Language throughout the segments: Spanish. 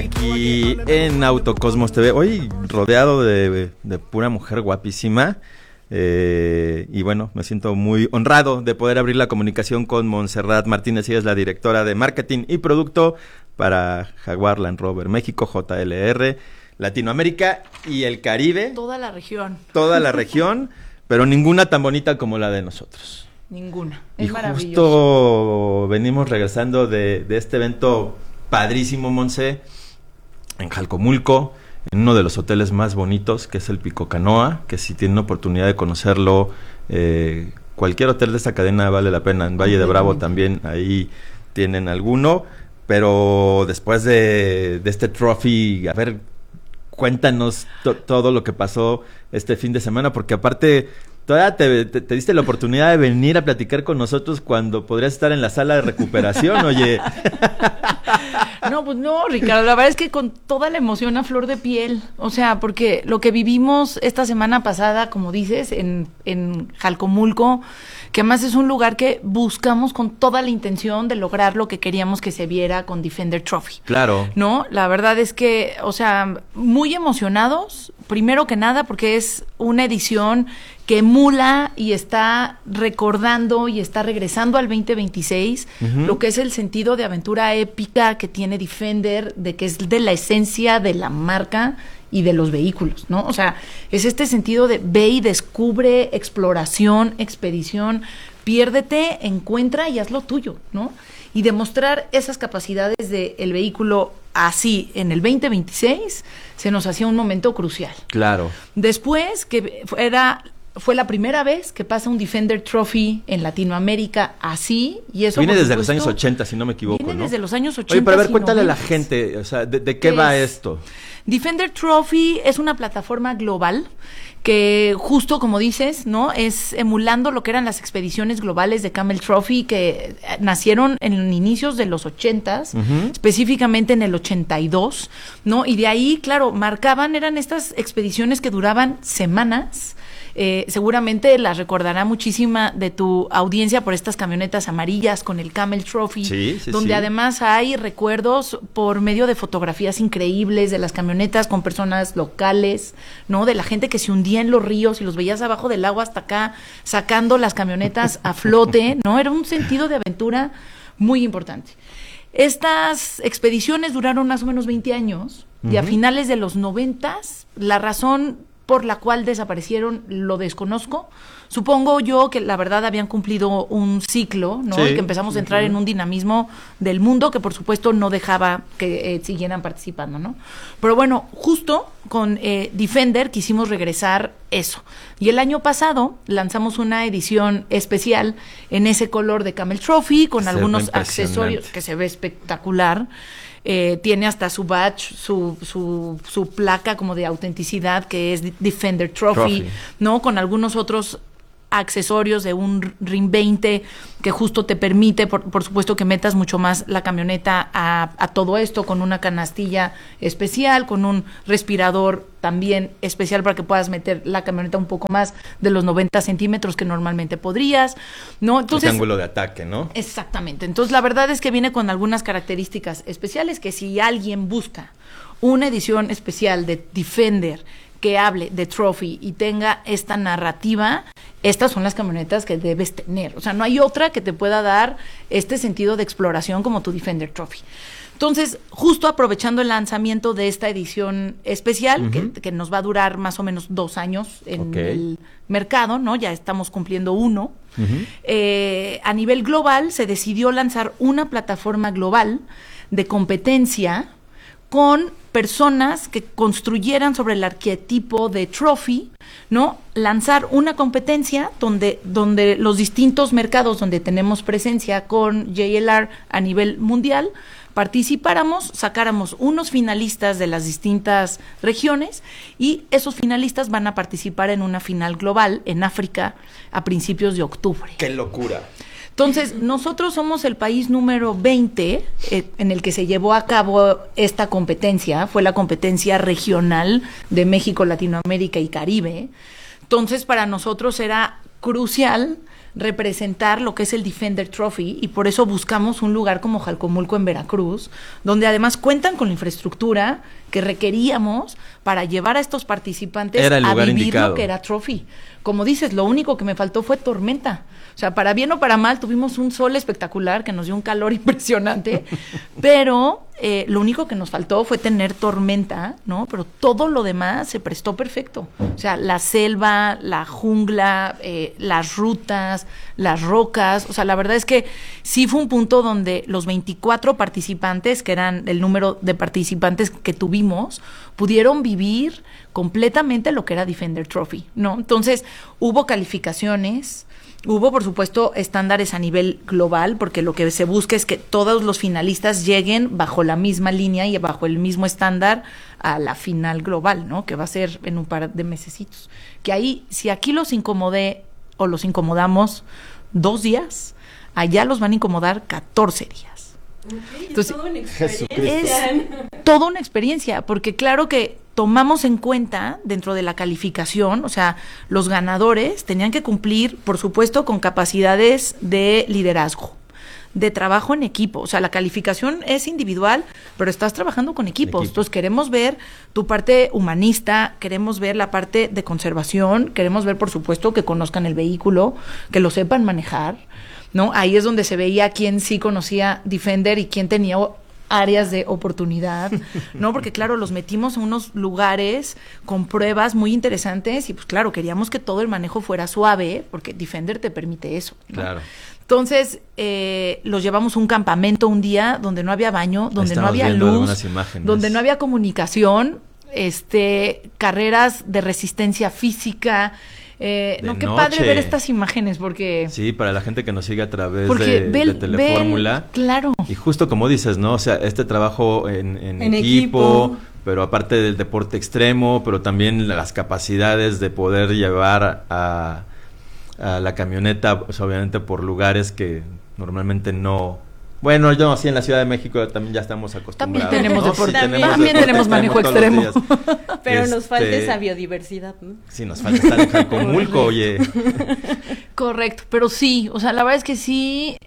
aquí en Autocosmos TV. Hoy rodeado de pura mujer guapísima. Y bueno, me siento muy honrado de poder abrir la comunicación con Montserrat Martínez. Ella es la directora de marketing y producto para Jaguar Land Rover México, JLR, Latinoamérica y el Caribe. Toda la región. Toda la región, pero ninguna tan bonita como la de nosotros. Ninguna. Es y maravilloso. Justo venimos regresando de este evento padrísimo, Monse, en Jalcomulco, en uno de los hoteles más bonitos, que es el Pico Canoa, que si tienen oportunidad de conocerlo, cualquier hotel de esta cadena vale la pena. En Valle de Bravo también, ahí tienen alguno. Pero después de este trophy, a ver, cuéntanos todo lo que pasó este fin de semana, porque aparte todavía te diste la oportunidad de venir a platicar con nosotros cuando podrías estar en la sala de recuperación, oye. No, pues no, Ricardo, la verdad es que con toda la emoción a flor de piel, o sea, porque lo que vivimos esta semana pasada, como dices, en Jalcomulco, que además es un lugar que buscamos con toda la intención de lograr lo que queríamos que se viera con Defender Trophy. Claro. ¿No? La verdad es que, o sea, muy emocionados, primero que nada, porque es una edición que emula y está recordando y está regresando al 2026, lo que es el sentido de aventura épica que tiene Defender, de que es de la esencia de la marca y de los vehículos, ¿no? O sea, es este sentido de ve y descubre, exploración, expedición, piérdete, encuentra y haz lo tuyo, ¿no? Y demostrar esas capacidades del vehículo así en el 2026 se nos hacía un momento crucial. Claro. Después, que fue la primera vez que pasa un Defender Trophy en Latinoamérica así, y eso viene desde los años 80, si no me equivoco, viene ¿no? Desde los años 80. Oye, pero a ver, cuéntale a la 90. gente, o sea, ¿de qué va esto? Defender Trophy es una plataforma global que justo como dices, ¿no? Es emulando lo que eran las expediciones globales de Camel Trophy que nacieron en inicios de los 80s, específicamente en el 82, ¿no? Y de ahí, claro, eran estas expediciones que duraban semanas. Seguramente las recordará muchísima de tu audiencia por estas camionetas amarillas con el Camel Trophy, donde además hay recuerdos por medio de fotografías increíbles de las camionetas con personas locales, ¿no? De la gente que se hundía en los ríos y los veías abajo del agua hasta acá, sacando las camionetas a flote, ¿no? Era un sentido de aventura muy importante. Estas expediciones duraron más o menos 20 años y a finales de los 90s, la razón por la cual desaparecieron lo desconozco. Supongo yo que la verdad habían cumplido un ciclo, ¿no? Y que empezamos a entrar en un dinamismo del mundo que por supuesto no dejaba que siguieran participando, ¿no? Pero bueno, justo con Defender quisimos regresar eso. Y el año pasado lanzamos una edición especial en ese color de Camel Trophy con algunos accesorios que se ve espectacular. Tiene hasta su badge, su placa como de autenticidad que es Defender Trophy, ¿no? Con algunos otros accesorios de un RIN 20 que justo te permite, por supuesto, que metas mucho más la camioneta a todo esto, con una canastilla especial, con un respirador también especial para que puedas meter la camioneta un poco más de los 90 centímetros que normalmente podrías, ¿no? Entonces, ese ángulo de ataque, ¿no? Exactamente. Entonces, la verdad es que viene con algunas características especiales que si alguien busca una edición especial de Defender que hable de Trophy y tenga esta narrativa, estas son las camionetas que debes tener. O sea, no hay otra que te pueda dar este sentido de exploración como tu Defender Trophy. Entonces, justo aprovechando el lanzamiento de esta edición especial, que nos va a durar más o menos 2 años en el mercado, ¿no? Ya estamos cumpliendo 1. A nivel global se decidió lanzar una plataforma global de competencia con personas que construyeran sobre el arquetipo de Trophy, ¿no? Lanzar una competencia donde los distintos mercados donde tenemos presencia con JLR a nivel mundial participáramos, sacáramos unos finalistas de las distintas regiones y esos finalistas van a participar en una final global en África a principios de octubre. ¡Qué locura! Entonces, nosotros somos el país número 20 en el que se llevó a cabo esta competencia. Fue la competencia regional de México, Latinoamérica y Caribe. Entonces, para nosotros era crucial representar lo que es el Defender Trophy, y por eso buscamos un lugar como Jalcomulco en Veracruz, donde además cuentan con la infraestructura que requeríamos para llevar a estos participantes Era el a lugar vivir indicado. lo que era Trophy. Como dices, lo único que me faltó fue tormenta. O sea, para bien o para mal, tuvimos un sol espectacular que nos dio un calor impresionante, pero lo único que nos faltó fue tener tormenta, ¿no? Pero todo lo demás se prestó perfecto. O sea, la selva, la jungla, las rutas, las rocas. O sea, la verdad es que sí fue un punto donde los 24 participantes, que eran el número de participantes que tuvimos, pudieron vivir completamente lo que era Defender Trophy, ¿no? Entonces, hubo calificaciones. Hubo, por supuesto, estándares a nivel global, porque lo que se busca es que todos los finalistas lleguen bajo la misma línea y bajo el mismo estándar a la final global, ¿no? Que va a ser en un par de mesecitos. Que ahí, si aquí los incomodé o los incomodamos 2 días, allá los van a incomodar 14 días. Okay, Entonces, es toda una experiencia. es toda una experiencia, porque claro que tomamos en cuenta dentro de la calificación, o sea, los ganadores tenían que cumplir, por supuesto, con capacidades de liderazgo, de trabajo en equipo. O sea, la calificación es individual, pero estás trabajando con equipos. Entonces, queremos ver tu parte humanista, queremos ver la parte de conservación, queremos ver, por supuesto, que conozcan el vehículo, que lo sepan manejar, ¿no? Ahí es donde se veía quién sí conocía Defender y quién tenía áreas de oportunidad, ¿no? Porque claro, los metimos en unos lugares con pruebas muy interesantes y pues claro, queríamos que todo el manejo fuera suave, porque Defender te permite eso, ¿no? Claro. Entonces, los llevamos a un campamento un día donde no había baño, donde no había luz, donde no había comunicación, carreras de resistencia física. No, qué padre ver estas imágenes, porque... Sí, para la gente que nos sigue a través porque de Telefórmula. Claro. Y justo como dices, ¿no? O sea, este trabajo en equipo, pero aparte del deporte extremo, pero también las capacidades de poder llevar a la camioneta, pues, obviamente por lugares que normalmente no... Bueno, yo así en la Ciudad de México también ya estamos acostumbrados. También tenemos deporte. También tenemos manejo extremo. Pero nos falta esa biodiversidad, ¿no? Sí, nos falta estar en Jalcomulco, oye. Correcto, pero sí, o sea, la verdad es que sí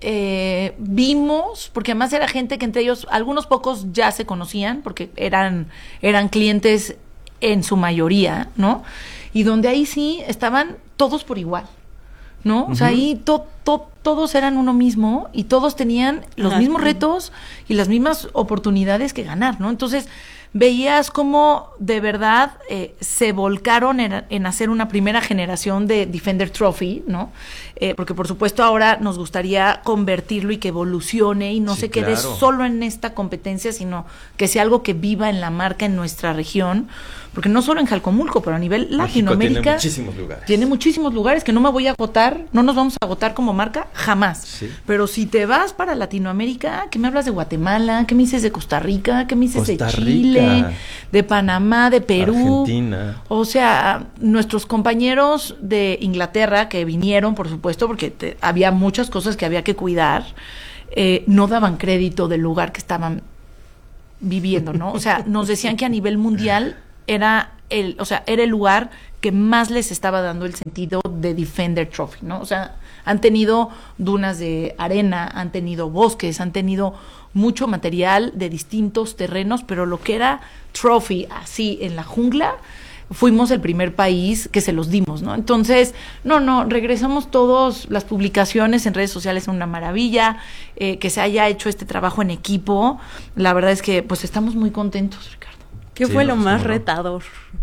vimos, porque además era gente que entre ellos, algunos pocos ya se conocían, porque eran clientes en su mayoría, ¿no? Y donde ahí sí estaban todos por igual, ¿no? O sea, ahí todos eran uno mismo y todos tenían los mismos retos y las mismas oportunidades que ganar, ¿no? Entonces, veías cómo de verdad se volcaron en hacer una primera generación de Defender Trophy, ¿no? Porque por supuesto ahora nos gustaría convertirlo y que evolucione y no se quede solo en esta competencia, sino que sea algo que viva en la marca en nuestra región, porque no solo en Jalcomulco, pero a nivel Latinoamérica tiene muchísimos lugares. Tiene muchísimos lugares que no me voy a agotar, no nos vamos a agotar como marca, jamás. Sí. Pero si te vas para Latinoamérica, ¿qué me hablas de Guatemala? ¿Qué me dices de Costa Rica? ¿Qué me dices de Chile? De Panamá, de Perú. Argentina. O sea, nuestros compañeros de Inglaterra que vinieron, por supuesto, porque había muchas cosas que había que cuidar, no daban crédito del lugar que estaban viviendo, ¿no? O sea, nos decían que a nivel mundial era el lugar que más les estaba dando el sentido de Defender Trophy, ¿no? O sea, han tenido dunas de arena, han tenido bosques, han tenido mucho material de distintos terrenos, pero lo que era Trophy así en la jungla, fuimos el primer país que se los dimos, ¿no? Entonces, regresamos todos, las publicaciones en redes sociales son una maravilla, que se haya hecho este trabajo en equipo, la verdad es que pues estamos muy contentos, Ricardo. ¿Qué fue lo más retador?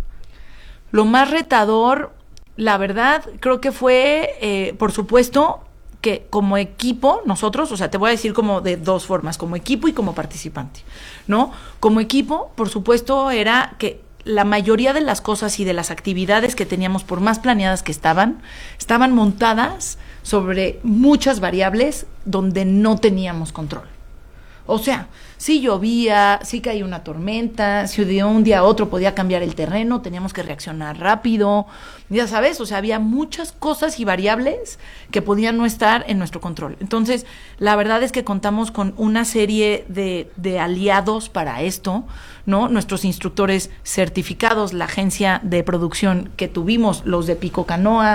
Lo más retador, la verdad, creo que fue, por supuesto, que como equipo, nosotros, o sea, te voy a decir como de dos formas, como equipo y como participante, ¿no? Como equipo, por supuesto, era que la mayoría de las cosas y de las actividades que teníamos, por más planeadas que estaban montadas sobre muchas variables donde no teníamos control. O sea, si llovía, si caía una tormenta, si de un día a otro podía cambiar el terreno, teníamos que reaccionar rápido, ya sabes, o sea, había muchas cosas y variables que podían no estar en nuestro control. Entonces, la verdad es que contamos con una serie de aliados para esto, ¿no? Nuestros instructores certificados, la agencia de producción que tuvimos, los de Pico Canoa,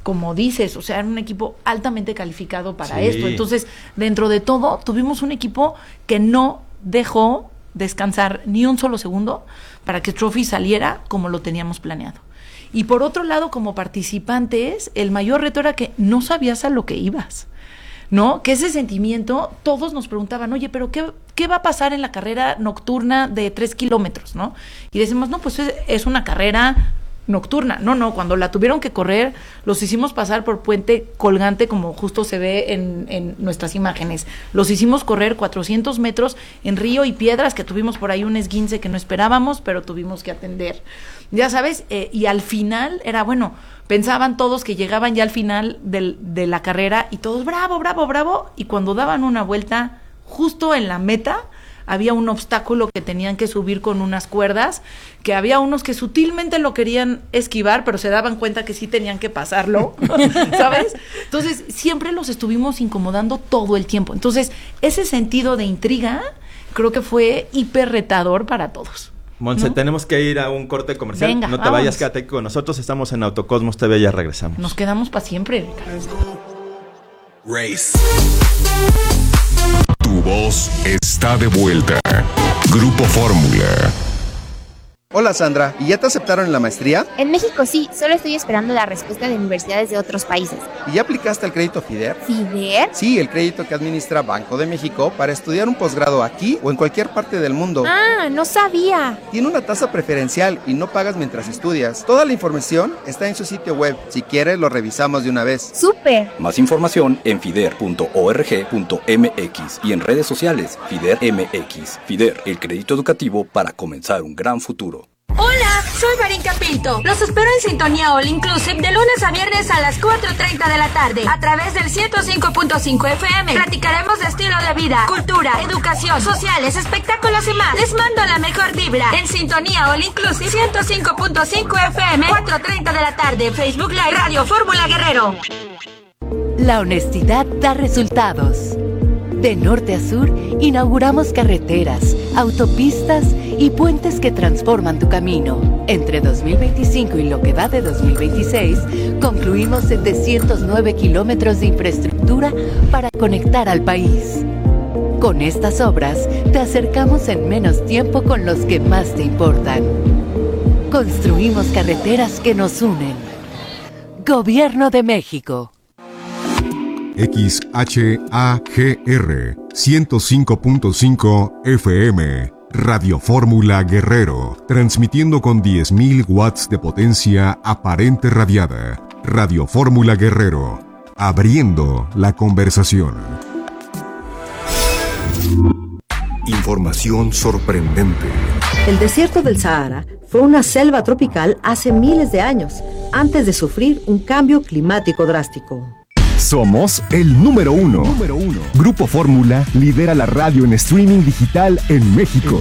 como dices, o sea, era un equipo altamente calificado para Sí. esto. Entonces, dentro de todo, tuvimos un equipo que no dejó descansar ni un solo segundo para que Trophy saliera como lo teníamos planeado. Y por otro lado, como participantes, el mayor reto era que no sabías a lo que ibas, ¿no? Que ese sentimiento, todos nos preguntaban, oye, pero ¿qué va a pasar en la carrera nocturna de 3 kilómetros, ¿no? Y decimos, no, pues es una carrera nocturna. No, cuando la tuvieron que correr, los hicimos pasar por puente colgante, como justo se ve en nuestras imágenes. Los hicimos correr 400 metros en río y piedras, que tuvimos por ahí un esguince que no esperábamos, pero tuvimos que atender. Ya sabes, y al final era, bueno, pensaban todos que llegaban ya al final de la carrera y todos, bravo, bravo, bravo, y cuando daban una vuelta justo en la meta, había un obstáculo que tenían que subir con unas cuerdas, que había unos que sutilmente lo querían esquivar, pero se daban cuenta que sí tenían que pasarlo, ¿sabes? Entonces, siempre los estuvimos incomodando todo el tiempo. Entonces, ese sentido de intriga creo que fue hiper retador para todos. Monse, ¿no? Tenemos que ir a un corte comercial. Venga, no te vámonos. vayas, quédate aquí con nosotros. Estamos en Autocosmos TV, ya regresamos. Nos quedamos para siempre, Ricardo. Race. Tu voz está de vuelta. Grupo Fórmula. Hola Sandra, ¿y ya te aceptaron en la maestría? En México sí, solo estoy esperando la respuesta de universidades de otros países. ¿Y ya aplicaste al crédito FIDER? ¿FIDER? Sí, el crédito que administra Banco de México para estudiar un posgrado aquí o en cualquier parte del mundo. Ah, no sabía. Tiene una tasa preferencial y no pagas mientras estudias. Toda la información está en su sitio web. Si quieres, lo revisamos de una vez. ¡Súper! Más información en fider.org.mx y en redes sociales FIDER MX. FIDER, el crédito educativo para comenzar un gran futuro. Hola, soy Marinka Pinto. Los espero en Sintonía All Inclusive de lunes a viernes a las 4:30 de la tarde a través del 105.5 FM. Platicaremos de estilo de vida, cultura, educación, sociales, espectáculos y más. Les mando la mejor vibra en Sintonía All Inclusive 105.5 FM, 4:30 de la tarde. Facebook Live, Radio Fórmula Guerrero. La honestidad da resultados. De norte a sur, inauguramos carreteras, autopistas y puentes que transforman tu camino. Entre 2025 y lo que va de 2026, concluimos 709 kilómetros de infraestructura para conectar al país. Con estas obras, te acercamos en menos tiempo con los que más te importan. Construimos carreteras que nos unen. Gobierno de México. XHAGR 105.5 FM. Radio Fórmula Guerrero. Transmitiendo con 10.000 watts de potencia aparente radiada. Radio Fórmula Guerrero. Abriendo la conversación. Información sorprendente. El desierto del Sahara fue una selva tropical hace miles de años, antes de sufrir un cambio climático drástico. Somos el número uno. Grupo Fórmula lidera la radio en streaming digital en México.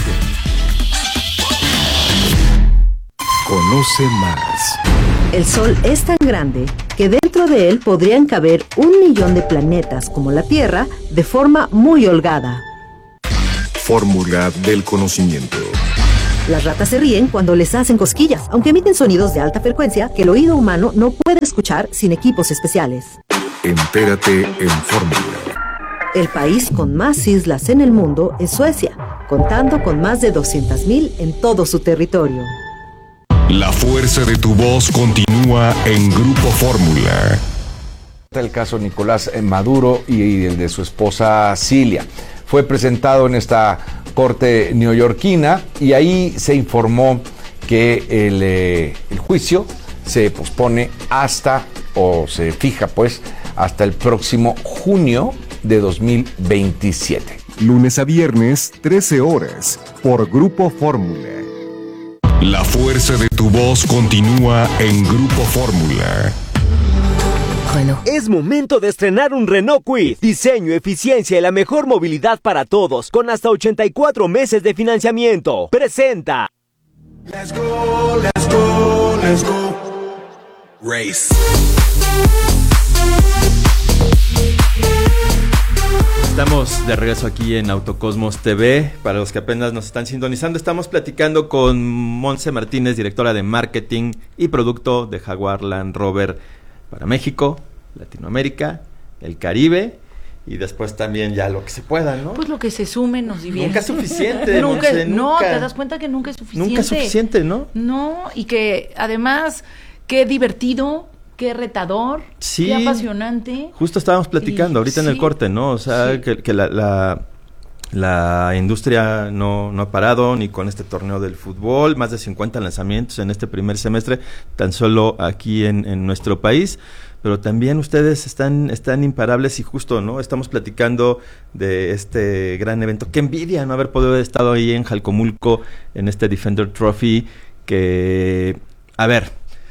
Conoce más. El Sol es tan grande que dentro de él podrían caber 1 millón de planetas como la Tierra de forma muy holgada. Fórmula del conocimiento. Las ratas se ríen cuando les hacen cosquillas, aunque emiten sonidos de alta frecuencia que el oído humano no puede escuchar sin equipos especiales. Entérate en Fórmula. El país con más islas en el mundo es Suecia, contando con más de 200,000 en todo su territorio. La fuerza de tu voz continúa en Grupo Fórmula. El caso Nicolás Maduro y el de su esposa Cilia. Fue presentado en esta corte neoyorquina y ahí se informó que el juicio se pospone hasta, o se fija pues, hasta el próximo junio de 2027. Lunes a viernes, 13 horas, por Grupo Fórmula. La fuerza de tu voz continúa en Grupo Fórmula. Es momento de estrenar un Renault Kwid. Diseño, eficiencia y la mejor movilidad para todos, con hasta 84 meses de financiamiento. Presenta. Let's go, let's go, let's go. Race. Estamos de regreso aquí en Autocosmos TV. Para los que apenas nos están sintonizando, estamos platicando con Monse Martínez, directora de Marketing y Producto de Jaguar Land Rover para México, Latinoamérica, el Caribe y después también ya lo que se pueda, ¿no? Pues lo que se sume nos divierte. Nunca es suficiente, nunca. Monse, No, nunca. te das cuenta que nunca es suficiente. Nunca es suficiente, ¿no? No, y que además, qué divertido, qué retador, Sí. qué apasionante. Justo estábamos platicando ahorita en el sí. corte, ¿no? O sea, Sí. que la industria no ha parado ni con este torneo del fútbol, más de 50 lanzamientos en este primer semestre, tan solo aquí en nuestro país, pero también ustedes están imparables y justo, ¿no? Estamos platicando de este gran evento. Qué envidia no haber podido haber estado ahí en Jalcomulco, en este Defender Trophy, que, a ver,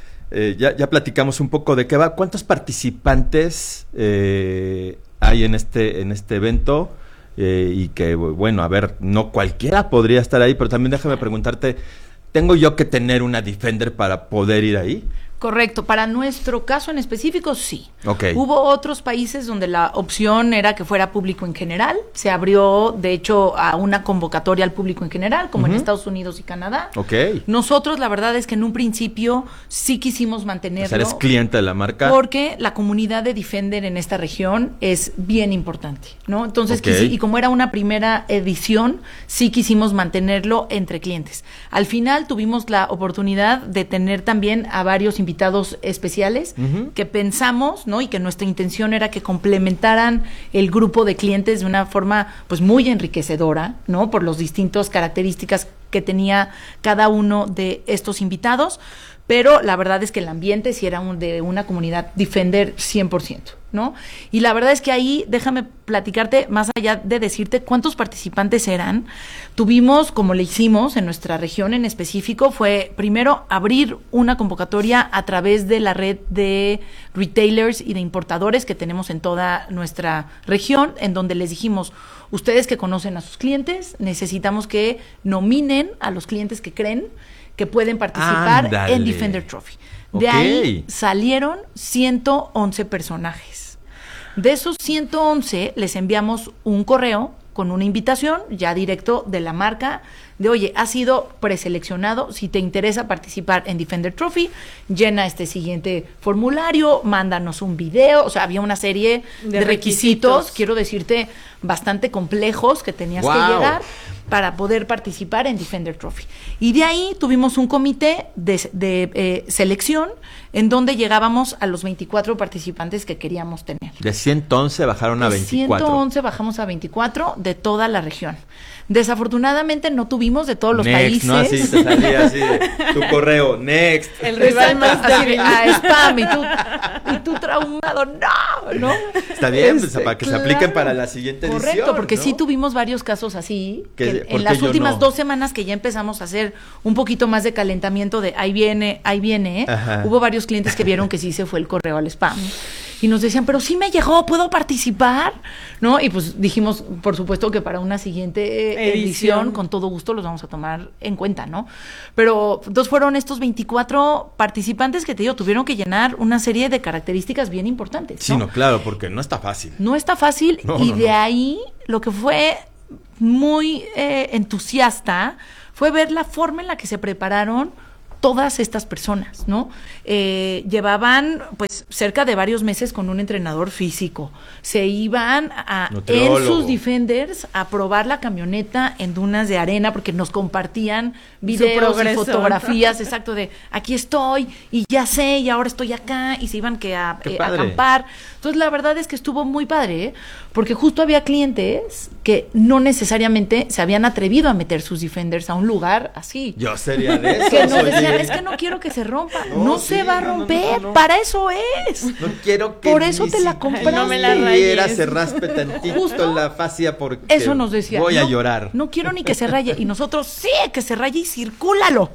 ya platicamos un poco de qué va. ¿Cuántos participantes hay en este evento? Y que, bueno, a ver, no cualquiera podría estar ahí, pero también déjame preguntarte, ¿tengo yo que tener una Defender para poder ir ahí? Correcto, para nuestro caso en específico, sí. Okay. Hubo otros países donde la opción era que fuera público en general. Se abrió, de hecho, a una convocatoria al público en general, como en Estados Unidos y Canadá. Okay. Nosotros, la verdad es que en un principio sí quisimos mantenerlo. O sea, eres cliente de la marca. Porque la comunidad de Defender en esta región es bien importante, ¿no? Entonces, y como era una primera edición, sí quisimos mantenerlo entre clientes. Al final tuvimos la oportunidad de tener también a varios invitados especiales que pensamos, ¿no? Y que nuestra intención era que complementaran el grupo de clientes de una forma pues muy enriquecedora, ¿no? Por las distintas características que tenía cada uno de estos invitados, pero la verdad es que el ambiente sí era de una comunidad Defender 100%, ¿no? Y la verdad es que ahí, déjame platicarte, más allá de decirte cuántos participantes eran, tuvimos, como le hicimos en nuestra región en específico, fue primero abrir una convocatoria a través de la red de retailers y de importadores que tenemos en toda nuestra región, en donde les dijimos, ustedes que conocen a sus clientes, necesitamos que nominen a los clientes que creen que pueden participar en Defender Trophy. De ahí salieron 111 personajes. De esos 111 les enviamos un correo con una invitación ya directo de la marca de, oye, has sido preseleccionado, si te interesa participar en Defender Trophy, llena este siguiente formulario, mándanos un video, o sea, había una serie de requisitos, quiero decirte, bastante complejos que tenías que llegar para poder participar en Defender Trophy. Y de ahí tuvimos un comité de selección en donde llegábamos a los 24 participantes que queríamos tener. De 111 bajaron a 24. 111 bajamos a 24 de toda la región. Desafortunadamente no tuvimos de todos los países. ¿No? Así te salía así de tu correo, next. El rival más débil. Spam, y tú traumado, no. Está bien, para que se apliquen para la siguiente edición. Correcto, porque ¿no? sí tuvimos varios casos así, que ¿por en las qué últimas no? 2 semanas que ya empezamos a hacer un poquito más de calentamiento de ahí viene, hubo varios clientes que vieron que sí se fue el correo al spam. Y nos decían, pero sí me llegó, ¿puedo participar? ¿No? Y pues dijimos, por supuesto que para una siguiente edición, con todo gusto los vamos a tomar en cuenta, ¿no? Pero entonces fueron estos 24 participantes que te digo, tuvieron que llenar una serie de características bien importantes, ¿no? Sí, no, claro, porque no está fácil. No está fácil, de ahí lo que fue muy entusiasta fue ver la forma en la que se prepararon todas estas personas, ¿no? Llevaban pues cerca de varios meses con un entrenador físico, se iban en sus Defenders a probar la camioneta en dunas de arena porque nos compartían videos y fotografías, exacto, de aquí estoy y ya sé y ahora estoy acá y se iban a acampar. Entonces la verdad es que estuvo muy padre, porque justo había clientes que no necesariamente se habían atrevido a meter sus Defenders a un lugar así. Yo sería de esos. Que nos decían, es que no quiero que se rompa. No se va a romper, para eso es. No quiero que por eso te la compraste. No me la rayes. Se raspe tantito Justo la fascia porque eso nos decía. Voy a llorar. No quiero ni que se raye. Y nosotros, sí, que se raye y circúlalo.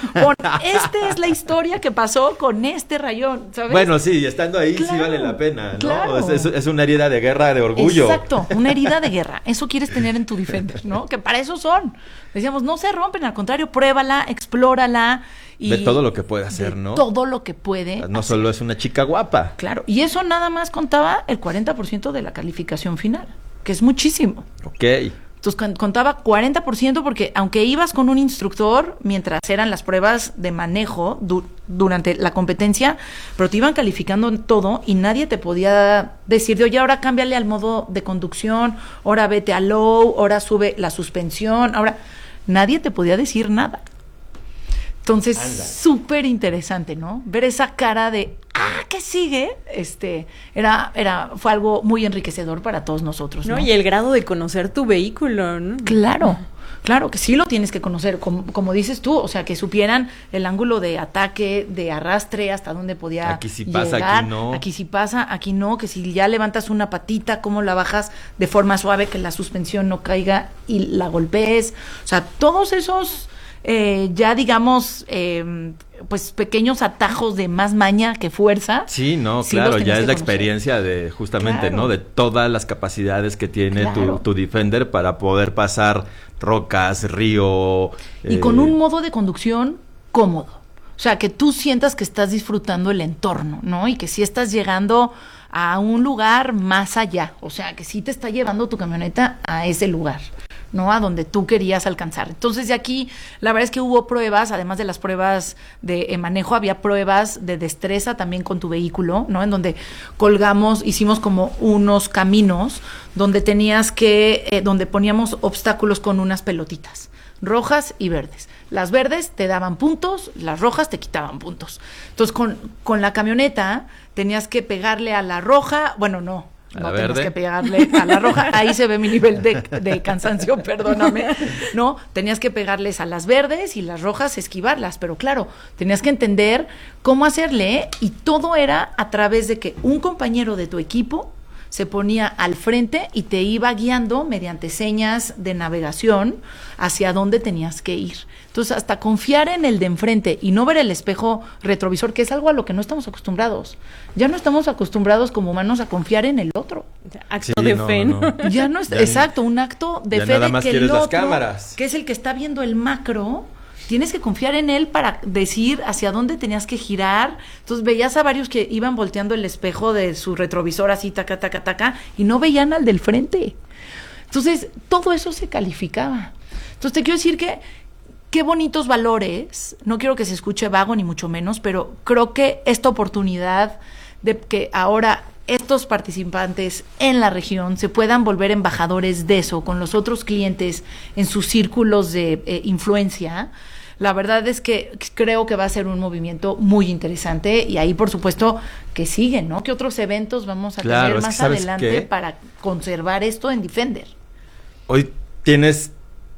Esta es la historia que pasó con este rayón, ¿sabes? Bueno, sí, estando ahí sí vale la pena, ¿no? Claro. Es una herida de guerra de orgullo. Exacto, una herida de guerra. Eso quieres tener en tu Defender, ¿no? Que para eso son. Decíamos, no se rompen, al contrario, pruébala, explórala. Y de todo lo que puede hacer, ¿no? Todo lo que puede No hacer. solo es una chica guapa. Claro, y eso nada más contaba el 40% de la calificación final, que es muchísimo. Ok. Entonces contaba 40% porque aunque ibas con un instructor mientras eran las pruebas de manejo durante la competencia, pero te iban calificando en todo y nadie te podía decir de, oye, ahora cámbiale al modo de conducción, ahora vete a low, ahora sube la suspensión, ahora nadie te podía decir nada. Entonces, súper interesante, ¿no? Ver esa cara de, ¿qué sigue? Fue algo muy enriquecedor para todos nosotros, ¿no? Y el grado de conocer tu vehículo, ¿no? Claro que sí lo tienes que conocer, como dices tú, o sea, que supieran el ángulo de ataque, de arrastre, hasta dónde podía aquí sí pasa, llegar. aquí no. Aquí sí pasa, aquí no, que si ya levantas una patita, cómo la bajas de forma suave, que la suspensión no caiga y la golpees. O sea, todos esos... ya digamos pues pequeños atajos de más maña que fuerza. Sí, no, claro, ya es la experiencia de justamente, ¿no? De todas las capacidades que tiene tu Defender para poder pasar rocas, río. Y con un modo de conducción cómodo. O sea, que tú sientas que estás disfrutando el entorno, ¿no? Y que sí estás llegando a un lugar más allá. O sea, que sí te está llevando tu camioneta a ese lugar, ¿no? A donde tú querías alcanzar. Entonces, de aquí, la verdad es que hubo pruebas, además de las pruebas de manejo, había pruebas de destreza también con tu vehículo, ¿no? En donde hicimos como unos caminos donde donde poníamos obstáculos con unas pelotitas, rojas y verdes. Las verdes te daban puntos, las rojas te quitaban puntos. Entonces, con la camioneta tenías que pegarle a la roja, bueno, no tenías que pegarle a la roja, ahí se ve mi nivel de cansancio, perdóname, ¿no? Tenías que pegarles a las verdes y las rojas esquivarlas, pero claro, tenías que entender cómo hacerle, y todo era a través de que un compañero de tu equipo se ponía al frente y te iba guiando mediante señas de navegación hacia dónde tenías que ir. Entonces, hasta confiar en el de enfrente y no ver el espejo retrovisor, que es algo a lo que no estamos acostumbrados. Ya no estamos acostumbrados como humanos a confiar en el otro. Acto de fe, ¿no? Ya no es, exacto, un acto de fe de que el otro, cámaras, que es el que está viendo el macro, tienes que confiar en él para decir hacia dónde tenías que girar. Entonces veías a varios que iban volteando el espejo de su retrovisor así, taca, taca, taca, y no veían al del frente. Entonces, todo eso se calificaba. Entonces, te quiero decir que qué bonitos valores. No quiero que se escuche vago ni mucho menos, pero creo que esta oportunidad de que ahora estos participantes en la región se puedan volver embajadores de eso con los otros clientes en sus círculos de influencia, la verdad es que creo que va a ser un movimiento muy interesante, y ahí por supuesto que siguen, ¿no? ¿Qué otros eventos vamos a tener más adelante para conservar esto en Defender? Hoy tienes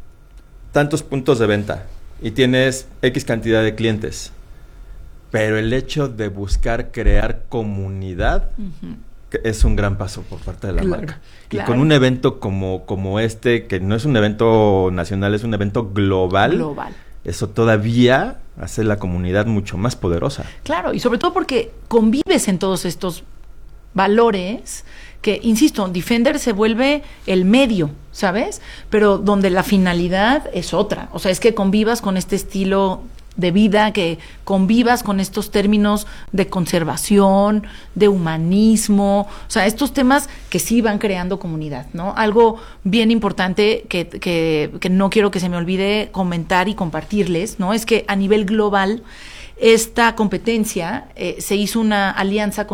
tantos puntos de venta y tienes X cantidad de clientes, pero el hecho de buscar crear comunidad es un gran paso por parte de la marca. Claro. Y con un evento como este, que no es un evento nacional, es un evento global. Eso todavía hace la comunidad mucho más poderosa. Claro, y sobre todo porque convives en todos estos valores que, insisto, Defender se vuelve el medio, ¿sabes? Pero donde la finalidad es otra. O sea, es que convivas con este estilo de vida, que convivas con estos términos de conservación, de humanismo, o sea, estos temas que sí van creando comunidad, ¿no? Algo bien importante que no quiero que se me olvide comentar y compartirles, ¿no? Es que a nivel global esta competencia se hizo una alianza con